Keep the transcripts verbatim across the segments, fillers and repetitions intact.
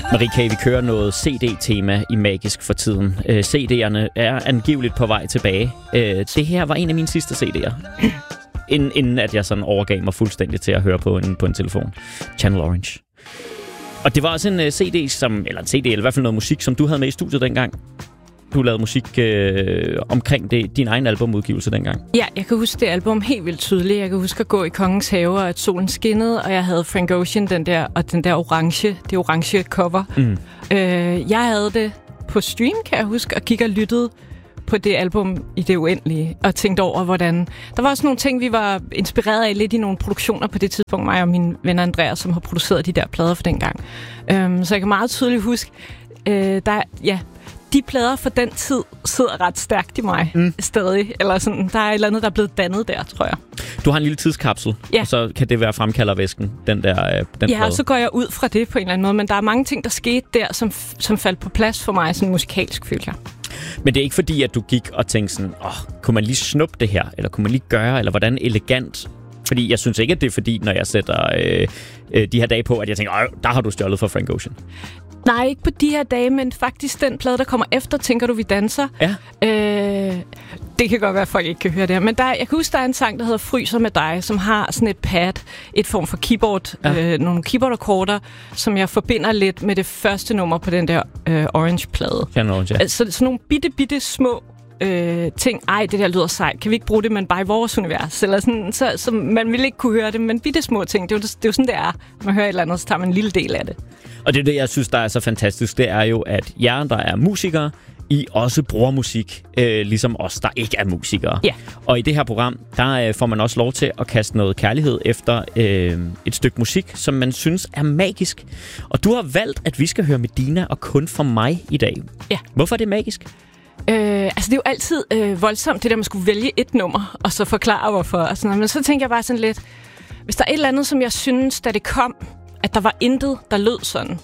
Marie K., vi kører noget C D-tema i Magisk for tiden. Uh, C D'erne er angiveligt på vej tilbage. Uh, det her var en af mine sidste C D'er. Inden, inden at jeg sådan overgav mig fuldstændig til at høre på en, på en telefon. Channel Orange. Og det var også en uh, C D, som, eller en C D, eller i hvert fald noget musik, som du havde med i studiet dengang. Du lavede musik øh, omkring det, din egen albumudgivelse dengang. Ja, jeg kan huske det album helt vildt tydeligt. Jeg kan huske at gå i Kongens Have, og at solen skinnede, og jeg havde Frank Ocean, den der, og den der orange, det orange cover. Mm. Øh, jeg havde det på stream, kan jeg huske, og kiggede og lyttede på det album i det uendelige, og tænkte over, hvordan... Der var også nogle ting, vi var inspireret af lidt i nogle produktioner på det tidspunkt, mig og min ven Andreas, som har produceret de der plader for dengang. Øh, så jeg kan meget tydeligt huske, øh, der ja... De plader for den tid sidder ret stærkt i mig mm. stadig. Eller sådan, der er et eller andet, der er blevet dannet der, tror jeg. Du har en lille tidskapsel, ja. Og så kan det være fremkaldervæsken, den der øh, den Ja, plade. og så går jeg ud fra det på en eller anden måde. Men der er mange ting, der skete der, som, som faldt på plads for mig, sådan musikalsk, føler jeg. Men det er ikke fordi, at du gik og tænkte sådan, åh, kunne man lige snuppe det her? Eller kunne man lige gøre? Eller hvordan elegant? Fordi jeg synes ikke, at det er fordi, når jeg sætter øh, øh, de her dage på, at jeg tænker, åh, der har du stjålet fra Frank Ocean. Nej, ikke på de her dage, men faktisk den plade, der kommer efter, Tænker du, vi danser. Ja. Øh, det kan godt være, at folk ikke kan høre det her. Men der, jeg kan huske, der er en sang, der hedder Fryser med dig, som har sådan et pad, et form for keyboard, ja. øh, nogle keyboard-akkorder, som jeg forbinder lidt med det første nummer på den der øh, Orange-plade. Orange, ja. Altså sådan nogle bitte, bitte små øh, ting. Ej, det der lyder sejt. Kan vi ikke bruge det, men bare i vores univers? Eller sådan, så, så man ville ikke kunne høre det, men bitte små ting. Det er jo, det er jo sådan, det er. Når man hører et eller andet, så tager man en lille del af det. Og det er det, jeg synes, der er så fantastisk. Det er jo, at jer, der er musikere, I også bruger musik, øh, ligesom os, der ikke er musikere. Ja. Og i det her program, der øh, får man også lov til at kaste noget kærlighed efter øh, et stykke musik, som man synes er magisk. Og du har valgt, at vi skal høre Medina og Kun for mig i dag. Ja. Hvorfor er det magisk? Øh, altså det er jo altid øh, voldsomt, det der man skulle vælge et nummer, og så forklare hvorfor. Og sådan noget. Men så tænker jeg bare sådan lidt, hvis der er et eller andet, som jeg synes, da det kom, at der var intet, der lød sådan.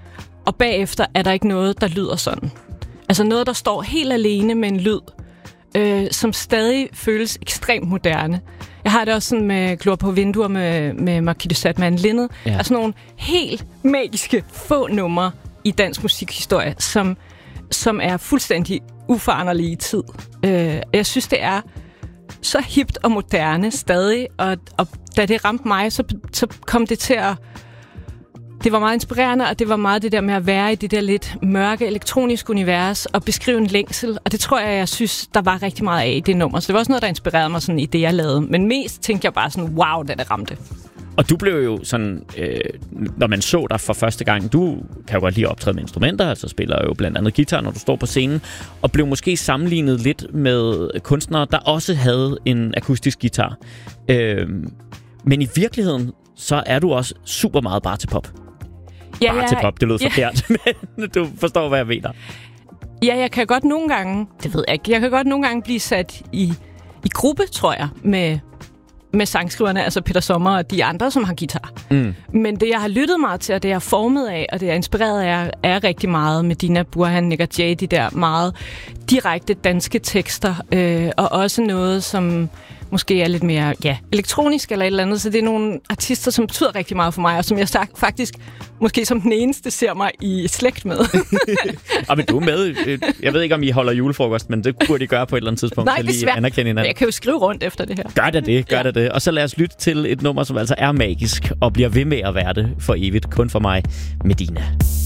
Og bagefter er der ikke noget, der lyder sådan. Altså noget, der står helt alene med en lyd, øh, som stadig føles ekstremt moderne. Jeg har det også sådan med Glor på vinduer med, med Marquis de Sade Linnet. Ja. Altså nogle helt magiske få numre i dansk musikhistorie, som, som er fuldstændig uforanderlige i tid. Øh, jeg synes, det er så hipt og moderne stadig, og, og da det ramte mig, så, så kom det til at... Det var meget inspirerende, og det var meget det der med at være i det der lidt mørke elektroniske univers og beskrive en længsel. Og det tror jeg, jeg synes, der var rigtig meget af i det nummer. Så det var også noget, der inspirerede mig sådan i det, jeg lavede. Men mest tænkte jeg bare sådan, wow, da det ramte. Og du blev jo sådan, øh, når man så dig for første gang, du kan jo godt lide at optræde med instrumenter, altså spiller jo blandt andet guitar, når du står på scenen, og blev måske sammenlignet lidt med kunstnere, der også havde en akustisk guitar. Øh, men i virkeligheden, så er du også super meget bare til pop. Ja, bare ja, til pop, det lød ja. forkert, men du forstår, hvad jeg mener. Ja, jeg kan godt nogle gange, det ved jeg ikke, jeg kan godt nogle gange blive sat i, i gruppe, tror jeg, med, med sangskriverne, altså Peter Sommer og de andre, som har guitar. Mm. Men det, jeg har lyttet meget til, og det jeg er formet af, og det jeg er inspireret af, er rigtig meget med Dina Burhan, Nick og Jay, de der meget direkte danske tekster, øh, og også noget, som måske er lidt mere ja, elektronisk eller et eller andet. Så det er nogle artister, som betyder rigtig meget for mig, og som jeg sagt, faktisk måske som den eneste ser mig i slægt med. Og men du er med. Jeg ved ikke, om I holder julefrokost, men det burde I gøre på et eller andet tidspunkt. Nej, det er svært. Anerkende hinanden. Jeg kan jo skrive rundt efter det her. Gør det det, gør ja. det det. Og så lad os lytte til et nummer, som altså er magisk og bliver ved med at være det for evigt. Kun for mig, Medina.